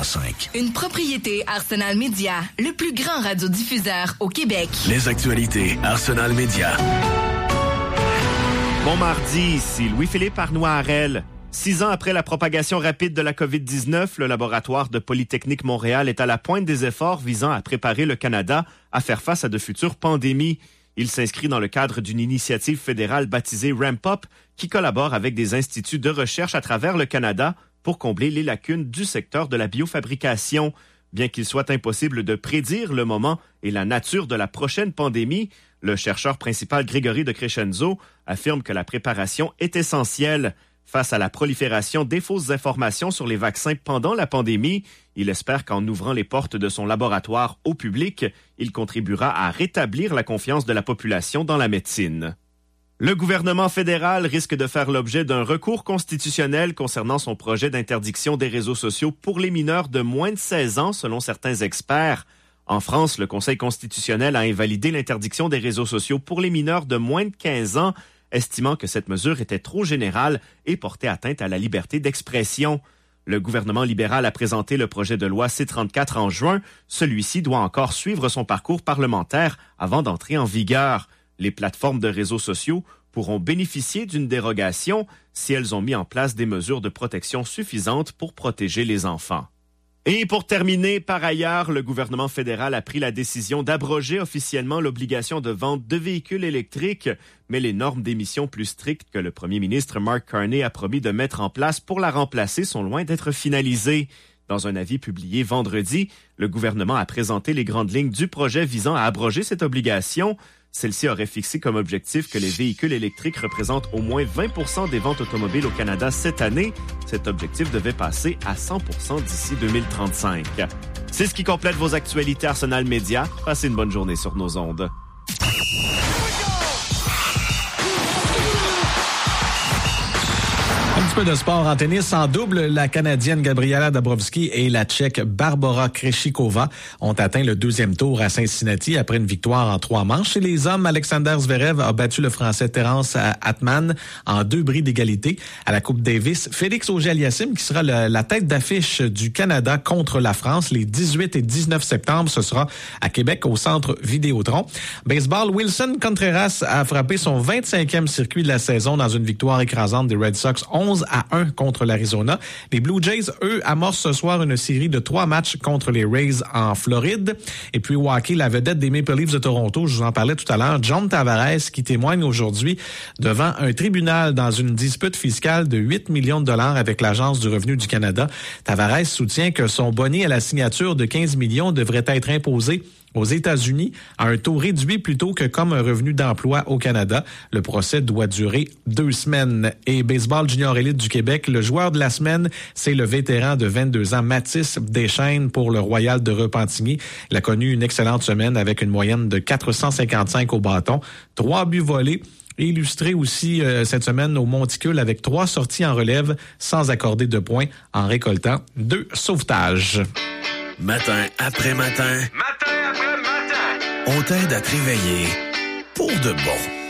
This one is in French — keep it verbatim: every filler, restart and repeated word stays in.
cinq. Une propriété Arsenal Média, le plus grand radiodiffuseur au Québec. Les actualités Arsenal Média. Bon mardi, ici Louis-Philippe Arnois-Harel. Six ans après la propagation rapide de la covid dix-neuf, le laboratoire de Polytechnique Montréal est à la pointe des efforts visant à préparer le Canada à faire face à de futures pandémies. Il s'inscrit dans le cadre d'une initiative fédérale baptisée Ramp Up qui collabore avec des instituts de recherche à travers le Canada pour combler les lacunes du secteur de la biofabrication. Bien qu'il soit impossible de prédire le moment et la nature de la prochaine pandémie, le chercheur principal Grégory de Crescenzo affirme que la préparation est essentielle. Face à la prolifération des fausses informations sur les vaccins pendant la pandémie, il espère qu'en ouvrant les portes de son laboratoire au public, il contribuera à rétablir la confiance de la population dans la médecine. Le gouvernement fédéral risque de faire l'objet d'un recours constitutionnel concernant son projet d'interdiction des réseaux sociaux pour les mineurs de moins de seize ans, selon certains experts. En France, le Conseil constitutionnel a invalidé l'interdiction des réseaux sociaux pour les mineurs de moins de quinze ans, estimant que cette mesure était trop générale et portait atteinte à la liberté d'expression. Le gouvernement libéral a présenté le projet de loi C trente-quatre en juin. Celui-ci doit encore suivre son parcours parlementaire avant d'entrer en vigueur. Les plateformes de réseaux sociaux pourront bénéficier d'une dérogation si elles ont mis en place des mesures de protection suffisantes pour protéger les enfants. Et pour terminer, par ailleurs, le gouvernement fédéral a pris la décision d'abroger officiellement l'obligation de vente de véhicules électriques, mais les normes d'émissions plus strictes que le premier ministre Mark Carney a promis de mettre en place pour la remplacer sont loin d'être finalisées. Dans un avis publié vendredi, le gouvernement a présenté les grandes lignes du projet visant à abroger cette obligation. Celle-ci aurait fixé comme objectif que les véhicules électriques représentent au moins vingt pour cent des ventes automobiles au Canada cette année. Cet objectif devait passer à cent pour cent d'ici deux mille trente-cinq. C'est ce qui complète vos actualités Arsenal Média. Passez une bonne journée sur nos ondes. Un petit peu de sport en tennis. En double, la Canadienne Gabriela Dabrowski et la Tchèque Barbora Krejcikova ont atteint le deuxième tour à Cincinnati après une victoire en trois manches. Chez les hommes, Alexander Zverev a battu le Français Terence Atman en deux bris d'égalité. À la Coupe Davis, Félix Auger-Aliassime, qui sera le, la tête d'affiche du Canada contre la France les dix-huit et dix-neuf septembre. Ce sera à Québec, au Centre Vidéotron. Baseball, Wilson Contreras a frappé son vingt-cinquième circuit de la saison dans une victoire écrasante des Red Sox onze à un contre l'Arizona. Les Blue Jays, eux, amorcent ce soir une série de trois matchs contre les Rays en Floride. Et puis, au hockey, la vedette des Maple Leafs de Toronto, je vous en parlais tout à l'heure, John Tavares, qui témoigne aujourd'hui devant un tribunal dans une dispute fiscale de huit millions de dollars avec l'Agence du revenu du Canada. Tavares soutient que son bonnet à la signature de quinze millions devrait être imposé aux États-Unis à un taux réduit plutôt que comme un revenu d'emploi au Canada. Le procès doit durer deux semaines. Et baseball junior élite du Québec, le joueur de la semaine, c'est le vétéran de vingt-deux ans, Mathis Deschênes pour le Royal de Repentigny. Il a connu une excellente semaine avec une moyenne de quatre cent cinquante-cinq au bâton, trois buts volés. Illustré aussi euh, cette semaine au Monticule avec trois sorties en relève sans accorder de points en récoltant deux sauvetages. Matin après matin. Matin après matin. On t'aide à te réveiller pour de bon.